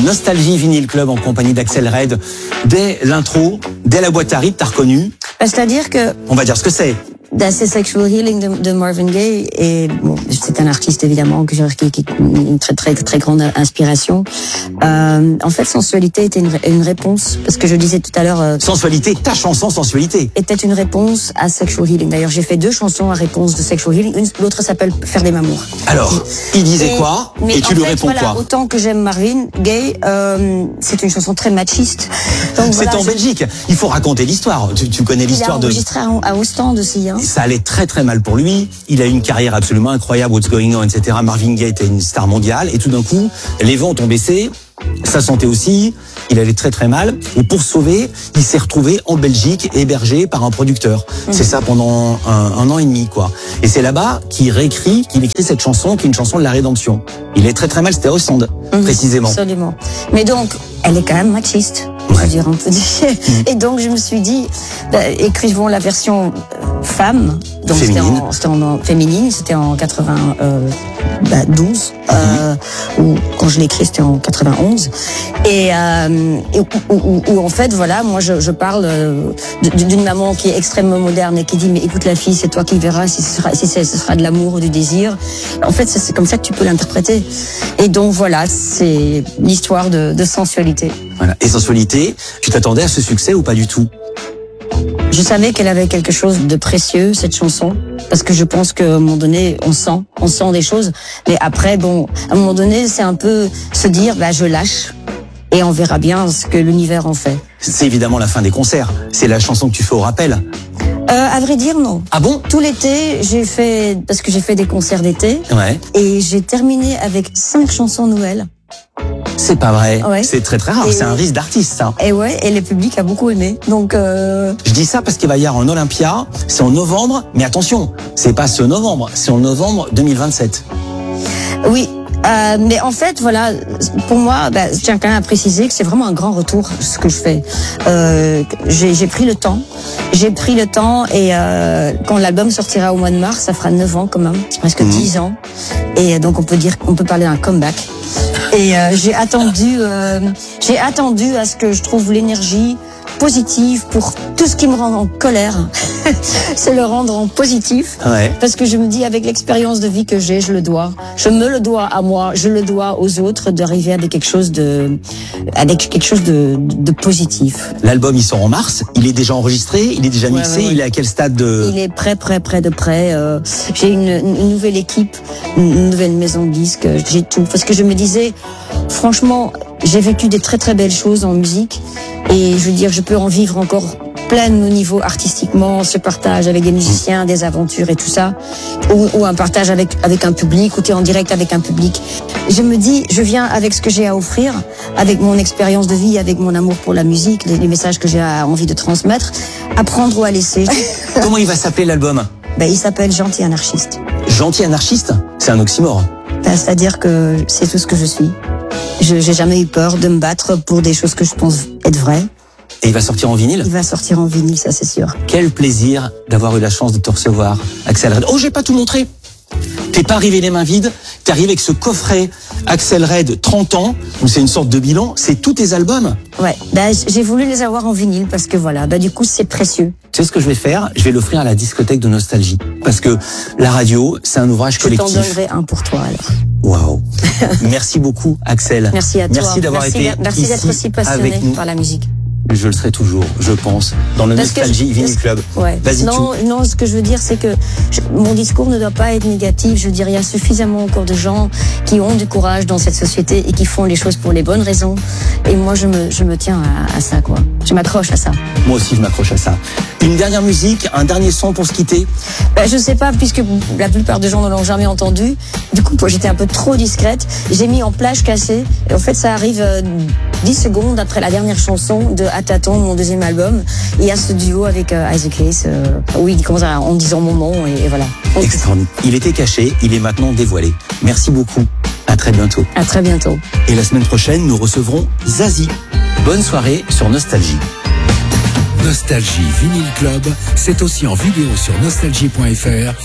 Nostalgie Vinyl Club en compagnie d'Axel Red. Dès l'intro, dès la boîte à rythme, t'as reconnu? C'est-à-dire que... On va dire ce que c'est. C'est Sexual Healing de Marvin Gaye, et bon, c'est un artiste évidemment qui une très grande inspiration. En fait, Sensualité était une réponse, parce que je disais tout à l'heure... Sensualité, ta chanson Sensualité était une réponse à Sexual Healing. D'ailleurs, j'ai fait 2 chansons à réponse de Sexual Healing. L'autre s'appelle Faire des mamours. Alors, il disait quoi? Et tu lui réponds voilà, quoi? Autant que j'aime Marvin Gaye, c'est une chanson très machiste. C'est voilà, en Belgique. Il faut raconter l'histoire. Tu connais l'histoire de... Il a enregistré à Ostende aussi, hein. Ça allait très mal pour lui. Il a eu une carrière absolument incroyable, What's Going On, etc. Marvin Gaye était une star mondiale. Et tout d'un coup, les ventes ont baissé. Sa santé aussi. Il allait très mal. Et pour se sauver, il s'est retrouvé en Belgique, hébergé par un producteur. C'est ça pendant un an et demi, quoi. Et c'est là-bas qu'il écrit cette chanson, qui est une chanson de la rédemption. Il est très mal, c'était à Ostende, précisément. Absolument. Mais donc, elle est quand même machiste. Je veux dire, on peut dire. Et donc, je me suis dit, écrivons la version femme. Donc, féminine. C'était en 92. Ou quand je l'ai écrit, c'était en 91. Et où en fait, voilà, moi, je parle d'une maman qui est extrêmement moderne et qui dit, mais écoute la fille, c'est toi qui verras si ce sera de l'amour ou du désir. En fait, c'est comme ça que tu peux l'interpréter. Et donc, voilà, c'est l'histoire de sensualité. Voilà. Et Sensualité, tu t'attendais à ce succès ou pas du tout? Je savais qu'elle avait quelque chose de précieux, cette chanson, parce que je pense qu'à un moment donné, on sent des choses. Mais après, bon, à un moment donné, c'est un peu se dire, je lâche et on verra bien ce que l'univers en fait. C'est évidemment la fin des concerts. C'est la chanson que tu fais au rappel. À vrai dire, non. Ah bon? Tout l'été, parce que j'ai fait des concerts d'été. Ouais. Et j'ai terminé avec 5 chansons Noël. C'est pas vrai. Ouais. C'est très rare. C'est un risque d'artiste, ça. Et ouais, et le public a beaucoup aimé. Donc je dis ça parce qu'il va y avoir un Olympia. C'est en novembre, mais attention, c'est pas ce novembre, c'est en novembre 2027. Oui. Mais en fait, voilà, pour moi, je tiens quand même à préciser que c'est vraiment un grand retour ce que je fais. J'ai pris le temps. Et quand l'album sortira au mois de mars, ça fera 9 ans quand même, c'est presque 10 ans. Et donc on peut parler d'un comeback. Et j'ai attendu à ce que je trouve l'énergie positive pour tout ce qui me rend en colère. C'est le rendre en positif. Ouais. Parce que je me dis, avec l'expérience de vie que j'ai, je me le dois à moi, je le dois aux autres d'arriver avec quelque chose de positif. L'album, il sort en mars. Il est déjà enregistré, il est déjà mixé. Ouais. Il est à quel stade de... Il est prêt. J'ai une nouvelle équipe, une nouvelle maison de disques. J'ai tout. Parce que je me disais, franchement, j'ai vécu des très belles choses en musique. Et je veux dire, je peux en vivre encore plein au niveau artistiquement, ce partage avec des musiciens, des aventures et tout ça, ou un partage avec un public, ou tu es en direct avec un public. Je me dis, je viens avec ce que j'ai à offrir, avec mon expérience de vie, avec mon amour pour la musique, les messages que j'ai envie de transmettre, à prendre ou à laisser. Comment il va s'appeler l'album? Il s'appelle Gentil Anarchiste. Gentil Anarchiste? C'est un oxymore. C'est-à-dire que c'est tout ce que je suis. J'ai jamais eu peur de me battre pour des choses que je pense être vraies. Et il va sortir en vinyle? Il va sortir en vinyle, ça c'est sûr. Quel plaisir d'avoir eu la chance de te recevoir, Axel Red. Oh, j'ai pas tout montré. T'es pas arrivé les mains vides. T'es arrivé avec ce coffret Axel Red 30 ans, où c'est une sorte de bilan. C'est tous tes albums? Ouais. J'ai voulu les avoir en vinyle parce que voilà, du coup c'est précieux. Tu sais ce que je vais faire? Je vais l'offrir à la discothèque de Nostalgie. Parce que la radio, c'est un ouvrage collectif. Je t'en donnerai un pour toi alors. Waouh. Merci beaucoup, Axel. Merci à toi. Merci d'avoir été Merci d'être aussi passionné par la musique. Je le serai toujours, je pense, dans le Nostalgie Vinyl Club. Ouais. Vas-y, non, ce que je veux dire, c'est que mon discours ne doit pas être négatif. Je veux dire, il y a suffisamment encore de gens qui ont du courage dans cette société et qui font les choses pour les bonnes raisons. Et moi, je me tiens à ça, quoi. Je m'accroche à ça. Moi aussi, je m'accroche à ça. Une dernière musique, un dernier son pour se quitter? Je sais pas, puisque la plupart des gens ne l'ont jamais entendu. Du coup, j'étais un peu trop discrète. J'ai mis en plage cassée. Et en fait, ça arrive 10 secondes après la dernière chanson de À tâtons, mon deuxième album. Il y a ce duo avec Isaac Hayes, où il commence en disant mon nom et voilà. Extraordinaire. Il était caché, il est maintenant dévoilé. Merci beaucoup. À très bientôt. À très bientôt. Et la semaine prochaine, nous recevrons Zazie. Bonne soirée sur Nostalgie. Nostalgie Vinyl Club, c'est aussi en vidéo sur nostalgie.fr